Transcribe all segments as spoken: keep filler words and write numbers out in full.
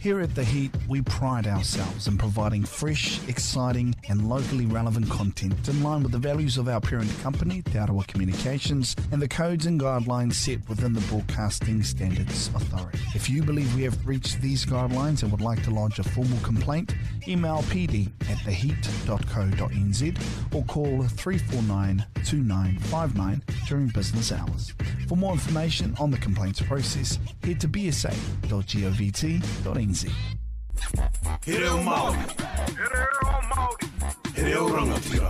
Here at The Heat, we pride ourselves in providing fresh, exciting and locally relevant content in line with the values of our parent company, Te Arawa Communications, and the codes and guidelines set within the Broadcasting Standards Authority. If you believe we have breached these guidelines and would like to lodge a formal complaint, email p d at the heat dot co dot n z or call three four nine, two nine five nine during business hours. For more information on the complaints process, head to b s a dot govt dot n z. He reo Māori. He reo Māori. He reo rangatira.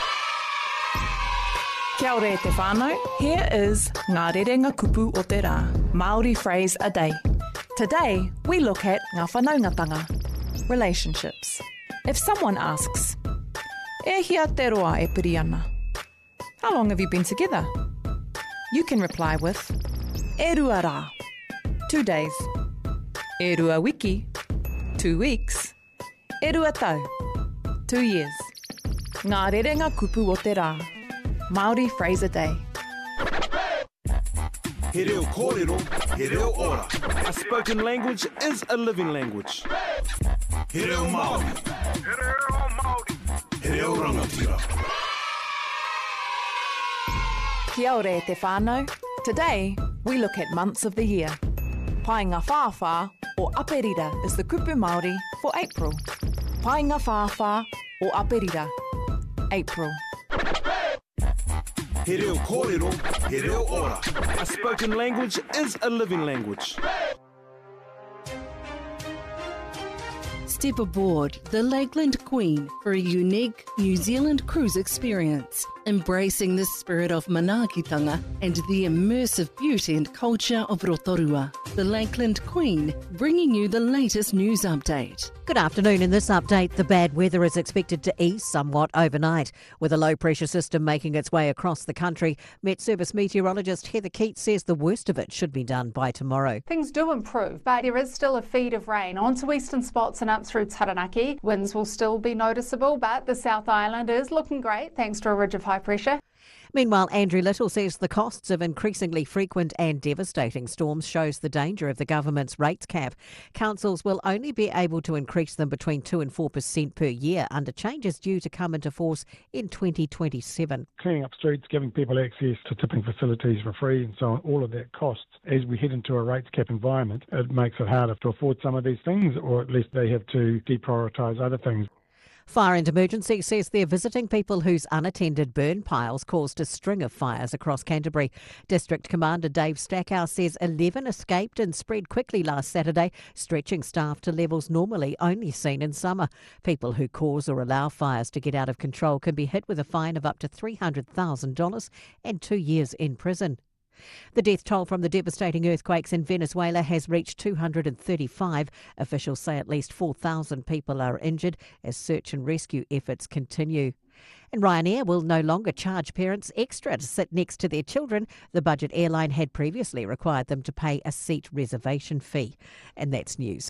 Kia ora e te whānau. Here is Ngā Rerenga Kupu o te Rā, Māori phrase a day. Today, we look at ngā whanaungatanga, relationships. If someone asks, e hia te roa e piri ana, how long have you been together? You can reply with, e rua rā, two days. E rua wiki, two weeks. E rua tau, two years. Ngā Rerenga Kupu o te Rā, Māori phrase a day. He reo kōrero, he reo ora. A spoken language is a living language. He reo Māori. He reo Māori. He reo rangatira. Kia ora e te whānau. Today, we look at months of the year. Painga Whāwhā or Aperira is the kupu Māori for April. Painga Whāwhā or Aperira, April. He reo kōrero, he reo ora. A spoken language is a living language. Step aboard the Lakeland Queen for a unique New Zealand cruise experience, embracing the spirit of manaakitanga and the immersive beauty and culture of Rotorua. The Lakeland Queen, bringing you the latest news update. Good afternoon. In this update, the bad weather is expected to ease somewhat overnight. With a low-pressure system making its way across the country, Met Service meteorologist Heather Keats says the worst of it should be done by tomorrow. Things do improve, but there is still a feed of rain onto eastern spots and up through Taranaki. Winds will still be noticeable, but the South Island is looking great thanks to a ridge of high pressure. Meanwhile, Andrew Little says the costs of increasingly frequent and devastating storms shows the danger of the government's rates cap. Councils will only be able to increase them between two and four percent per year under changes due to come into force in twenty twenty-seven. Cleaning up streets, giving people access to tipping facilities for free and so on, all of that costs. As we head into a rates cap environment, it makes it harder to afford some of these things, or at least they have to deprioritise other things. Fire and Emergency says they're visiting people whose unattended burn piles caused a string of fires across Canterbury. District Commander Dave Stackhouse says eleven escaped and spread quickly last Saturday, stretching staff to levels normally only seen in summer. People who cause or allow fires to get out of control can be hit with a fine of up to three hundred thousand dollars and two years in prison. The death toll from the devastating earthquakes in Venezuela has reached two hundred thirty-five. Officials say at least four thousand people are injured as search and rescue efforts continue. And Ryanair will no longer charge parents extra to sit next to their children. The budget airline had previously required them to pay a seat reservation fee. And that's news.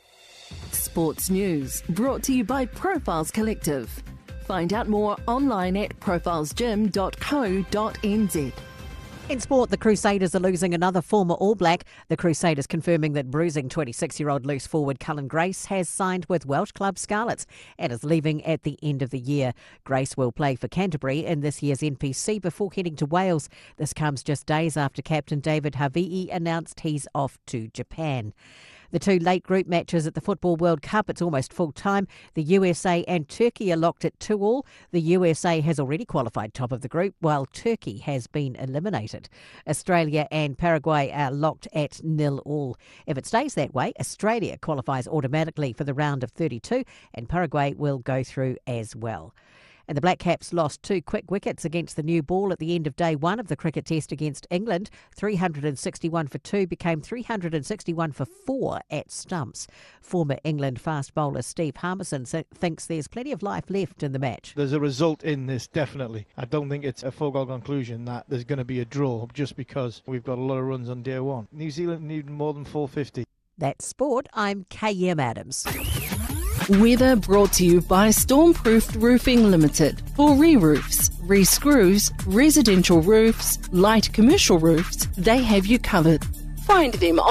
Sports news brought to you by Profiles Collective. Find out more online at profiles gym dot co dot n z. In sport, the Crusaders are losing another former All Black. The Crusaders confirming that bruising twenty-six-year-old loose forward Cullen Grace has signed with Welsh club Scarlets and is leaving at the end of the year. Grace will play for Canterbury in this year's N P C before heading to Wales. This comes just days after captain David Havii announced he's off to Japan. The two late group matches at the Football World Cup, it's almost full time. The U S A and Turkey are locked at two all. The U S A has already qualified top of the group, while Turkey has been eliminated. Australia and Paraguay are locked at nil all. If it stays that way, Australia qualifies automatically for the round of thirty-two, and Paraguay will go through as well. And the Black Caps lost two quick wickets against the new ball at the end of day one of the cricket test against England. three hundred sixty-one for two became three hundred sixty-one for four at stumps. Former England fast bowler Steve Harmison thinks there's plenty of life left in the match. There's a result in this, definitely. I don't think it's a foregone conclusion that there's going to be a draw just because we've got a lot of runs on day one. New Zealand need more than four fifty. That's sport. I'm K M Adams. Weather brought to you by Stormproofed Roofing Limited. For re-roofs, re-screws, residential roofs, light commercial roofs, they have you covered. Find them on